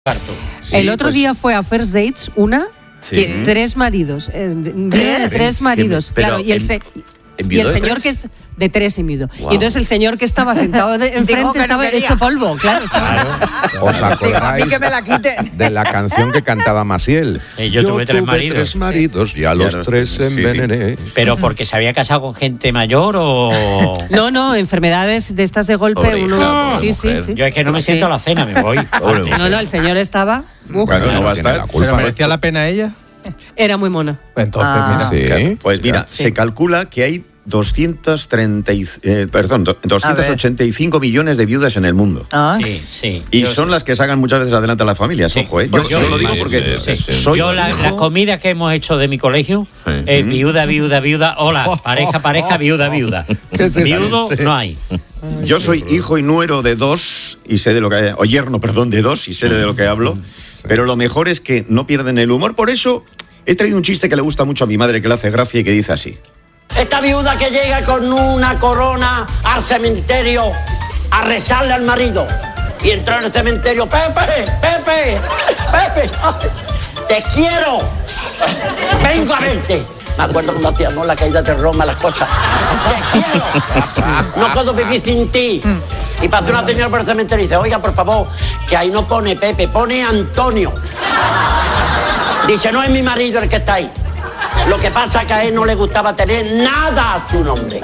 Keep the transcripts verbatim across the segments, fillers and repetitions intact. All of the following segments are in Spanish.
Sí, el otro pues, día fue a First Dates una, sí. que, tres maridos, eh, de, de tres maridos, claro, y el, se, y el señor que es de tres y medio. Wow. Y entonces el señor que estaba sentado de, enfrente estaba hecho polvo, claro. claro. ¿Os acordáis que me la de la canción que cantaba Maciel? Eh, yo, yo tuve tres maridos. tres maridos y a los ya tres sí, envenené. Sí. ¿Pero porque se había casado con gente mayor o...? No, no, enfermedades de estas de golpe. Pobre uno... hija, sí, sí, sí. Yo es que no me sí. siento a la cena, me voy. No, no, el señor estaba... Uf, bueno, no va a estar. ¿Pero merecía la pena ella? Era muy mona. Entonces, ah. mira. ¿Sí? Pues mira, sí. se calcula que hay doscientos treinta, eh, perdón, doscientos ochenta y cinco millones de viudas en el mundo. Ah. Sí, sí. Y yo son sí. las que sacan muchas veces adelante a las familias, sí. ojo, ¿eh? Yo, yo yo lo digo porque sí, sí, sí. soy yo la, la comida que hemos hecho de mi colegio, sí. eh, viuda, viuda, viuda, hola, pareja, pareja, viuda, viuda. Viudo no hay. Yo soy hijo y nuero de dos y sé de lo que, o yerno, perdón, de dos y sé de lo que hablo. Sí. Pero lo mejor es que no pierden el humor. Por eso he traído un chiste que le gusta mucho a mi madre, que le hace gracia y que dice así. Esta viuda que llega con una corona al cementerio a rezarle al marido y entró en el cementerio, Pepe, Pepe, Pepe, te quiero, vengo a verte. Me acuerdo cuando hacíamos la caída de Roma, las cosas. Te quiero, no puedo vivir sin ti. Y pasó una señora por el cementerio y dice, oiga, por favor, que ahí no pone Pepe, pone Antonio. Dice, no es mi marido el que está ahí. Lo que pasa es que a él no le gustaba tener nada a su nombre.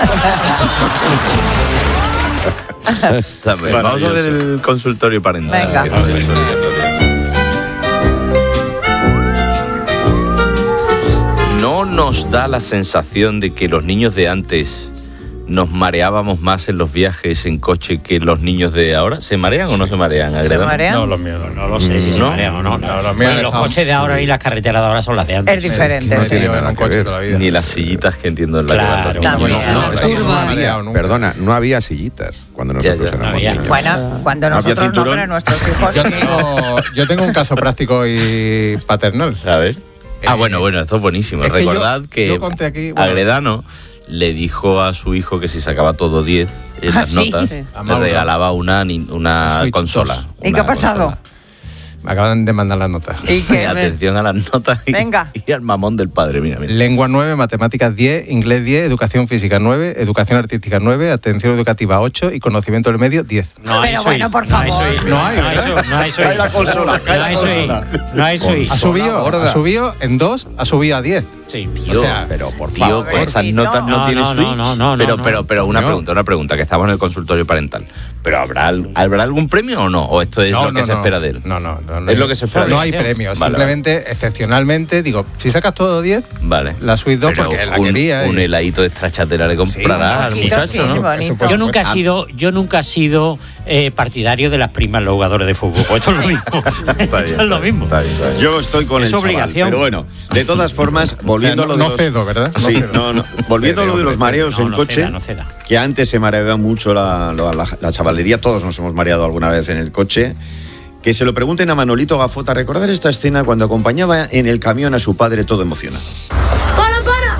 Vamos a ver el consultorio parental. Venga. ¿No nos da la sensación de que los niños de antes nos mareábamos más en los viajes en coche que los niños de ahora? ¿Se marean sí. o no se marean? ¿Se marean? No, los míos no, no lo sé si se ¿No? marean o no. no los, bueno, los coches de ahora y las carreteras de ahora son las de antes. Es diferente. No sí. tiene nada que ver. De la vida. Ni las sillitas que entiendo en la claro, que van los niños. No, no, no, no había, perdona, no había sillitas cuando nosotros ya, ya, éramos no niños. Bueno, cuando nosotros no, pero nuestros hijos yo tengo, yo tengo un caso práctico y paternal. A ver. Ah, bueno, bueno, esto es buenísimo. Es que Recordad yo, que yo conté aquí, bueno, Agredano le dijo a su hijo que si sacaba todo diez en ah, las sí, notas, sí. le regalaba una, una consola. ¿Y qué ha pasado? Consola. Me acaban de mandar las notas. ¿Y qué? Atención a las notas y, Venga. y al mamón del padre. Mira, mira. Lengua nueve, matemáticas diez, inglés diez, educación física nueve, educación artística nueve, atención educativa ocho y conocimiento del medio diez. No hay Pero soy, bueno, por no hay favor. soy, No hay, no hay ¿verdad? soy, no hay soy. Cae la consola, cae no la hay soy, consola. no hay soy. Ha subido, ha subido en dos, ha subido a diez. Sí. Tío, o sea, pero por tío, favor, con esas notas no, no tiene no, switch. No, no, no, pero, no, pero, pero una no. pregunta, una pregunta, que estamos en el consultorio parental. ¿Pero habrá, habrá algún premio o no? ¿O esto es no, lo que no, se no. espera de él? No, no, no, no. Es lo que se espera de él. No hay premios, Vale, simplemente, vale. excepcionalmente, digo, si sacas todo diez, vale. la Suite dos pero porque la un, quería. Un y... heladito de stracciatella le comprarás sí, al muchacho, sí, ¿no? sí, bonito. Yo nunca he sido, yo nunca he sido eh, partidario de las primas los jugadores de fútbol. Pues esto es lo mismo. Está bien, esto es lo mismo. Está bien, está bien. Yo estoy con Es el chaval, obligación. pero bueno, de todas formas, volviendo o sea, a no, lo de no los... cedo, ¿verdad? No sí, cedo. no, no. Volviendo Cede, a lo de los hombre, mareos no, en no coche, ceda, no ceda. que antes se mareaba mucho la, la, la, la chavalería, todos nos hemos mareado alguna vez en el coche. Que se lo pregunten a Manolito Gafota. Recordar esta escena cuando acompañaba en el camión a su padre todo emocionado. ¡Para, para!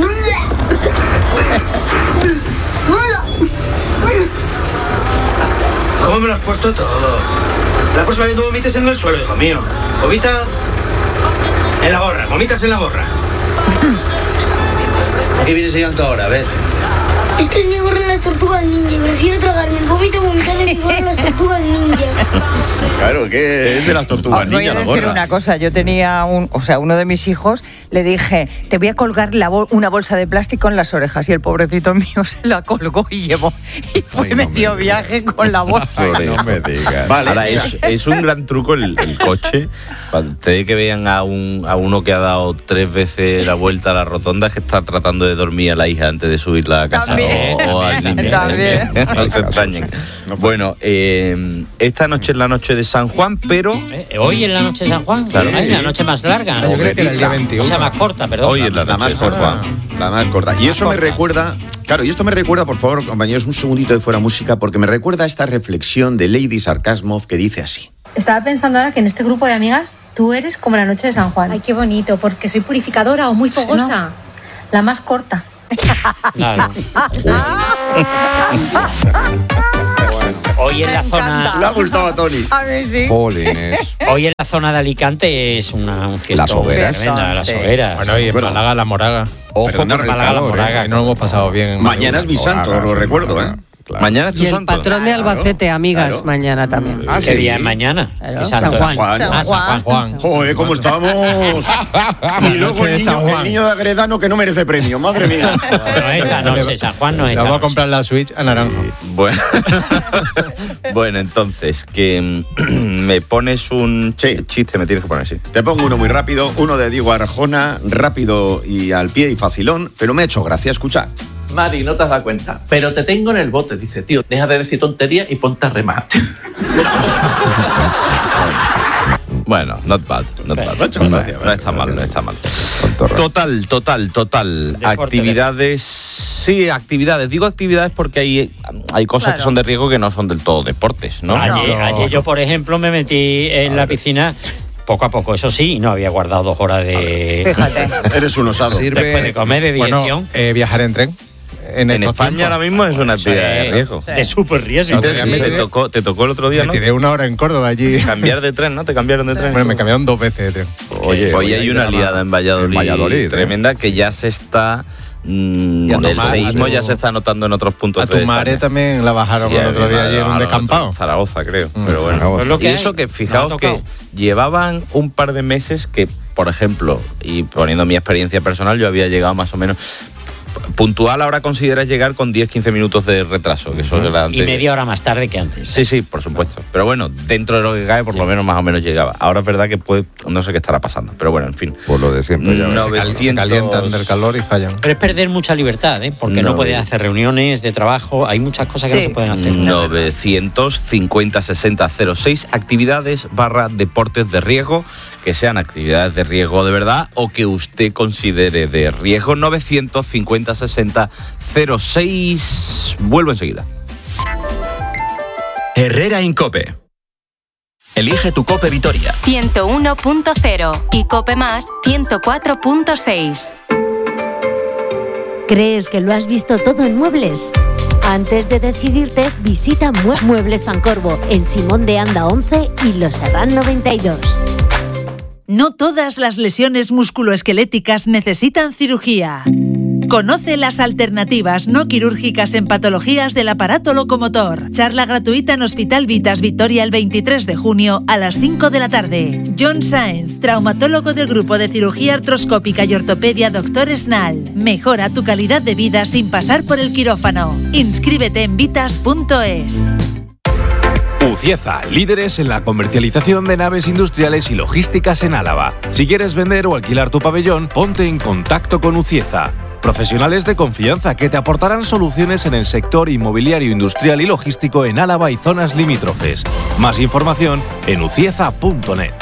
¿Cómo me lo has puesto todo? La próxima vez no vomites en el suelo, hijo mío. Vomita en la gorra, vomitas en la gorra. ¿A qué vienes llegando ahora? A ver. Es que es mi gorra en las tortugas ninja. Prefiero tragarme el vómito vomitar en mi gorra en las tortugas ninja. Claro, que es de las tortugas Os voy ninja a la decir gorra. una cosa, yo tenía un, o sea, uno de mis hijos, le dije, te voy a colgar la bol- una bolsa de plástico en las orejas, y el pobrecito mío se la colgó y llevó, y fue Ay, no medio me viaje con la bolsa. Ay, no me digas. Vale. Ahora, es, es un gran truco el, el coche. Cuando ustedes que vean a, un, a uno que ha dado tres veces la vuelta a la rotonda, es que está tratando de dormir a la hija antes de subirla a casa. También. O, o al niño. También. No se extrañen. Bueno, eh, esta noche es la noche de San Juan, pero... Eh, Hoy es la noche de San Juan, Claro. Ay, la noche más larga, ¿no? Yo creo que era el día O veintiuno. sea, más corta, perdón. Hoy es la La noche más de San corta. Juan. La más corta. Y eso me recuerda, claro, y esto me recuerda, por favor, compañeros, un segundito de fuera música, porque me recuerda a esta reflexión de Lady Sarcasmo que dice así. Estaba pensando ahora que en este grupo de amigas tú eres como la noche de San Juan. Ay, qué bonito, porque soy purificadora o muy fogosa. No, la más corta. Claro. Qué bueno. Hoy en Me la encanta. zona. Le ha gustado a Tony. A mí sí. Polines. Hoy en la zona de Alicante es una, un fiestón. Las hogueras. Tremenda, las Sí. hogueras. Bueno, y en Bueno. Málaga, la Moraga. Ojo Perdona, con el Málaga, calor, Moraga. ¿eh? Ahí no lo hemos pasado bien. en Mañana es mi Moraga, santo, lo sí, recuerdo, Moraga. ¿eh? Claro. Mañana es tu Y el santo. patrón de Albacete, amigas, claro. mañana también. Ah, ¿Qué sí. día es mañana? Claro, ¿Qué San santo? Juan. Juan. Ah, San Juan. Juan. Joder, ¿cómo estamos? y luego noche el de San niño, Juan. el niño de Agredano que no merece premio, madre mía. No es esta noche, San Juan no es Le esta vamos a noche. comprar la Switch a Naranjo. Bueno, bueno, entonces, que mm, me pones un Sí. chiste, me tienes que poner así. Te pongo uno muy rápido, uno de Diego Arjona, rápido y al pie y facilón, pero me ha hecho gracia, escucha. Mari, no te has dado cuenta, pero te tengo en el bote. Dice, tío, deja de decir tonterías y ponte a remar. Bueno, not bad, not bad. Me ha hecho gracia, No está mal, no está mal. Tontorrón. Total, total, total. Deporte, Actividades. Sí, actividades. Digo actividades porque hay, hay cosas Claro. que son de riesgo que no son del todo deportes, ¿no? Ayer, ayer yo, por ejemplo, me metí en la piscina poco a poco, eso sí, y no había guardado dos horas de. Fíjate. Eres un osado. Sirve- Después de comer, de Bueno, digestión. eh, viajar en tren. En, En estos España tiempos. ahora mismo es una actividad de riesgo. De súper riesgo. Y te, Ya y me te tiré- tocó, te tocó el otro día, Me ¿no? tiré una hora en Córdoba allí. Cambiar de tren, ¿no? Te cambiaron de tren. Bueno, me cambiaron dos veces de tren. Oye, Hoy oye, hay hay una drama liada en Valladolid, en Valladolid, ¿eh? tremenda que ya se está. mm, Y a el Tomar, seísmo a tu- ya se está notando en otros puntos A de tu madre España. también la bajaron Sí, el otro a mi día madre allí en la un bajaron descampado. en Zaragoza, creo. Mm, pero bueno. Zaragoza. Pues lo que y hay, eso que no fijaos ha que tocado. llevaban un par de meses que, por ejemplo, y poniendo mi experiencia personal, yo había llegado más o menos. Puntual ahora consideras llegar con diez quince minutos de retraso, que eso era antes. Y media hora más tarde que antes. Sí, sí, por supuesto. Pero bueno, dentro de lo que cae, por lo menos más o menos llegaba. Ahora es verdad que puede, no sé qué estará pasando, pero bueno, en fin. Por lo de siempre, ya ves. Se cal- Se novecientos calientan del calor y fallan. Pero es perder mucha libertad, ¿eh? Porque no, No, puedes eh. hacer reuniones de trabajo, hay muchas cosas que Sí. no se pueden hacer. novecientos cincuenta sesenta cero seis actividades barra deportes de riesgo, que sean actividades de riesgo de verdad o que usted considere de riesgo. Novecientos cincuenta sesenta cero seis. Vuelvo enseguida. Herrera Incope. Elige tu Cope Vitoria. ciento uno punto cero y Cope Más ciento cuatro punto seis. ¿Crees que lo has visto todo en muebles? Antes de decidirte, visita Mue- Muebles Pancorbo en Simón de Anda once y Los Serrán noventa y dos. No todas las lesiones musculoesqueléticas necesitan cirugía. Conoce las alternativas no quirúrgicas en patologías del aparato locomotor. Charla gratuita en Hospital Vitas Vitoria el veintitrés de junio a las cinco de la tarde. John Sáenz, traumatólogo del Grupo de Cirugía Artroscópica y Ortopedia doctor Snal. Mejora tu calidad de vida sin pasar por el quirófano. Inscríbete en vitas punto es. Ucieza, líderes en la comercialización de naves industriales y logísticas en Álava. Si quieres vender o alquilar tu pabellón, ponte en contacto con Ucieza. Profesionales de confianza que te aportarán soluciones en el sector inmobiliario, industrial y logístico en Álava y zonas limítrofes. Más información en ucieza punto net.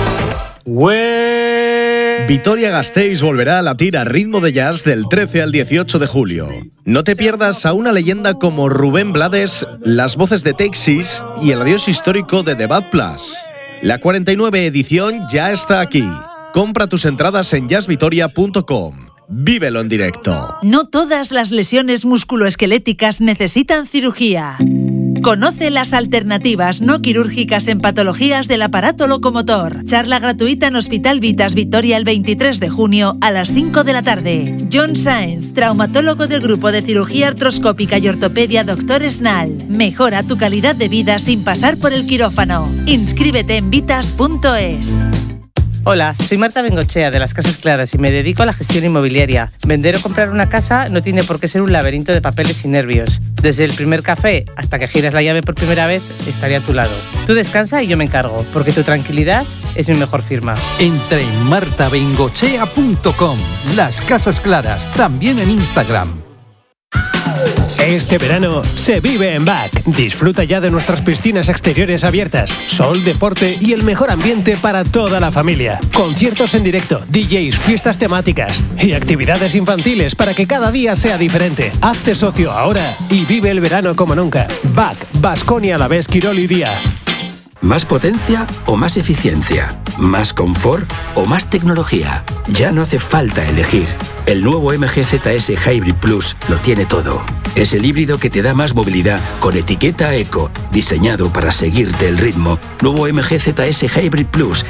Vitoria-Gasteiz volverá a latir a ritmo de jazz del trece al dieciocho de julio. No te pierdas a una leyenda como Rubén Blades, las voces de Take Six y el adiós histórico de The Bad Plus. La cuarenta y nueve edición ya está aquí. Compra tus entradas en jazz vitoria punto com. Vívelo en directo. No todas las lesiones musculoesqueléticas necesitan cirugía. Conoce las alternativas no quirúrgicas en patologías del aparato locomotor. Charla gratuita en Hospital Vitas Vitoria el veintitrés de junio a las cinco de la tarde. John Sáenz, traumatólogo del Grupo de Cirugía Artroscópica y Ortopedia doctor Snal. Mejora tu calidad de vida sin pasar por el quirófano. Inscríbete en vitas punto es. Hola, soy Marta Bengochea de Las Casas Claras y me dedico a la gestión inmobiliaria. Vender o comprar una casa no tiene por qué ser un laberinto de papeles y nervios. Desde el primer café hasta que giras la llave por primera vez, estaré a tu lado. Tú descansa y yo me encargo, porque tu tranquilidad es mi mejor firma. Entra en marta bengochea punto com. Las Casas Claras, también en Instagram. Este verano se vive en B A C. Disfruta ya de nuestras piscinas exteriores abiertas, sol, deporte y el mejor ambiente para toda la familia. Conciertos en directo, D Js, fiestas temáticas y actividades infantiles para que cada día sea diferente. Hazte socio ahora y vive el verano como nunca. B A C, Baskonia, Alavés, Quirol y Día. ¿Más potencia o más eficiencia? ¿Más confort o más tecnología? Ya no hace falta elegir. El nuevo M G Z S Hybrid Plus lo tiene todo. Es el híbrido que te da más movilidad con etiqueta eco, diseñado para seguirte el ritmo. Nuevo M G Z S Hybrid Plus,